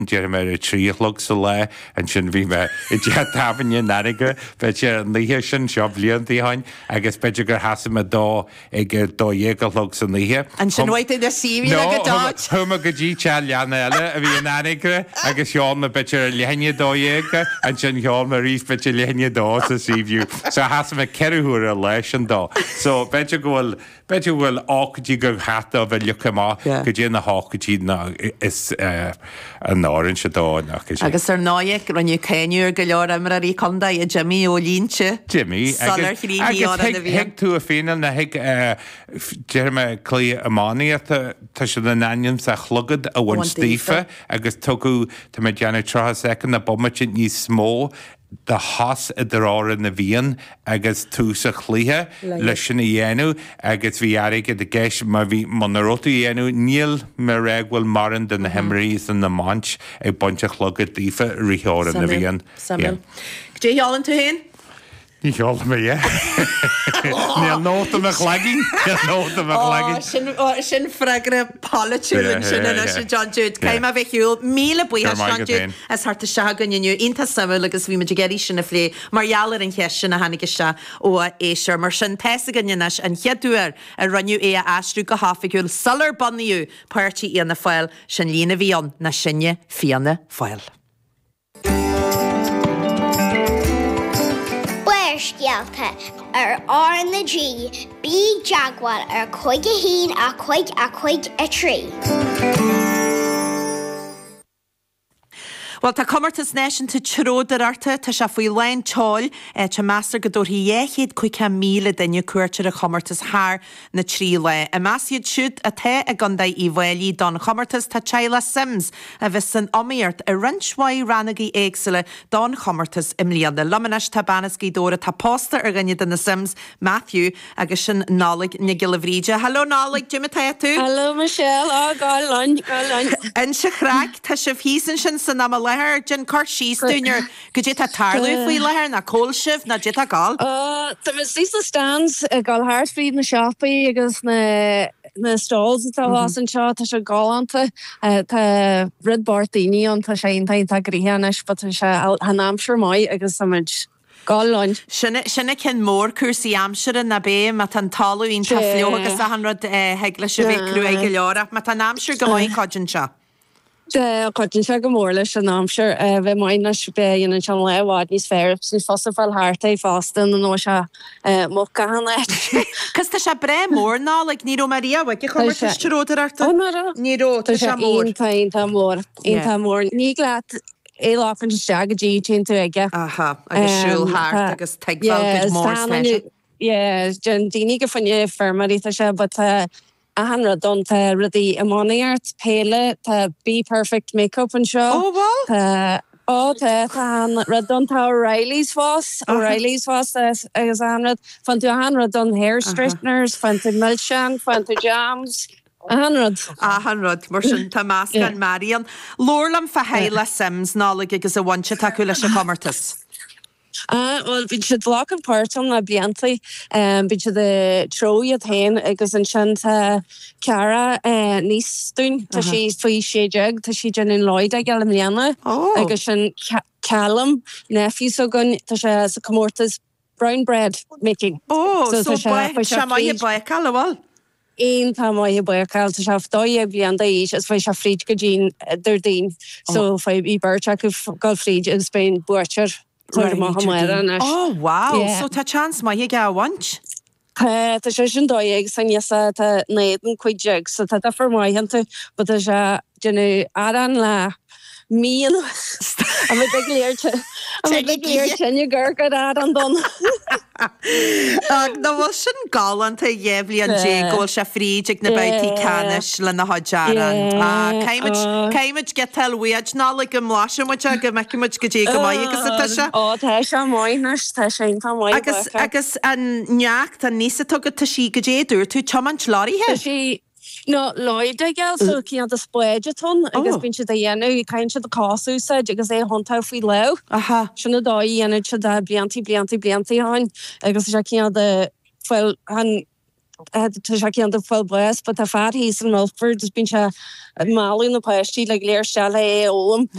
Jeremy trílog sa le an sin bhí me I dé tabanne nariga be sé an líthe sin seo blianttaíáin agus beidir gur hasama dó ag dó dhégalog san líthe. An sin bhaid a síí le go dáit. Thuma go dtí te leanna eile a bhí an nariga agus seán na beidir lehanne dóhéga an sin seán mar ríos beidir lehanne dó sa síbhiú. So hasama ceúir a leis an dó. So beidir bhfuil ácadtí gur hata bheith lucha go dé na hácadtí is an árann se dána. Agus ar náic ranniu céinúr go leor am a rí conda a Jimmy ó línse. Jimmy, agus heag tú a féinal na heag Jeremy clí amáí tá se na naim sa chlugad a bhain stífa agus tugu tá me deanna trotha second na bommaid níos smó de has a drára na bhíon agus tú sa chlíthe leis sin na dhéanú agus bhí aige de gceis má bhí man na rotú dhéanú níl mar réghfuil maran den na himraí san na máint ag buinte chlugad dífa rítheára na bhíon. Dé heálann tú héin? Ní heála mé Níl nóta me chlagin sin freigra polúin sin sin John Jude céim a bheithiúil míle buíthe John Jude as harta seaganniu inta samú agus bhí me geirí sinna phlé marhealar an cheis sin na hanige se ó éisiir mar sin teessa gannenas an cheadúir a runniu é a astrú go hafaigúil salar banniú páirtí íana fáil sin lína bhíon na sinne fianna fáil. Scialta ar na G, bí jaagwal ar chuig a hín a chuig a trí. Well, tá comartas neisianta tródar arta tá se faoi lein teáil te meastar go dúirí 1,500 daine cuairtear a comartas thar na trí le. A measiad siúd a the a gandaid í bhhailí don comartas tá Teila Sims a bheits san omíart a rinsmhaid ranagaí éagsile don comartas imlíana. Lamanis tá banascí dóra tá pósta ar gannne den na Sims Matthew agus sin nálaigh na Gilabhríide. Hallo nálaigh, Jimmy tá tú? Hallo Michelle, gáil láin. An se chraig tá se hísan sin san am lehar gin car sístúnear go dé tá tarlú faoi lehar na cóilsibh na dé a gáil? Tá mis sísta stands a gáil Hartfried na siapaí agus na stalls atá was an seo tá se gáanta tá ridbart daoine an tá sé intainta gríhanis ba tá se an amsir mai agus samid gáil Sinna cin mór cuasaí amsire na bé má tan talú ín tá fliú agus a hanrad heagla se bhéicrú ag go leorach má tá amsir go maiid codin seo. Cotin se go mór leis an amsir bheith maina be in an lehád níos fér sin fosa fel háta fástan an nó se mo gahan le. Cos tá se bre mór ná le ní Maria bhaid chuirterótarachta? Níró tá se mór tá mór ní gleat éláfan steagadí tin tú aige. Aha, agus siúlthart agus teagháil go mór sneise. Gen daoine go fanne fermarí tá se, but a hanra don tá rudí amóníart péile tá Be Perfect Makeup an seo. Oh, well? Tá radon tá O'Reilly's fós agus hanrad fan tú hanrad don hair straighteners, fan tú milkshake, fan tú jams. A hanrad mar sin tá másc an Marian. Lorlam fa Teila Sims nálaigh agus a bhaintse taú leis a comartas. Well, bín siad blog an páirtom na bliantaí, bín siad de tróiad hain agus an sin Cara níos dún, tá sí faoi séideag, tá sí gin in Lloyd ag eile mliana, agus sin Callum, nephew so gun, tá sé sa comórtas brown bread making. So se mai ba Callawal? Ein tá mai buáil tá se dói blianta ís as fai se fríd go dín dúirdín, so fai í burteach go gáil fríd in Spain buirtear. Oh, wow. So tá chance mai ag a bhaint? Tá sé sin dóig san iasa tá néan chuideag, so tá formáhananta, but tá sé genu aran le míon a bit léirtenne gur go an don. Na bhil sin gáanta dhéblí an dé ggóil se fríd ag na baití canis le na hajaran. Céimiid get talhuiad ná le go mláisimuide go meicimuid go dé go mai agus a se? Tá sé máinas tá sé tá mai. Agus an neach tá níos tugad tá sí go déadú tú choman sláiríthe? No, Lloyd agel, so cían a spléideton, agus bín si a dhéanú I cain si a cáúsa, agus é hontá fao le. Sinna dóí dhéanú si a blianti hain, agus sé cían de fuil an de full breast, but a fat he's in Milford has been malin na pastí like léir stelle ólam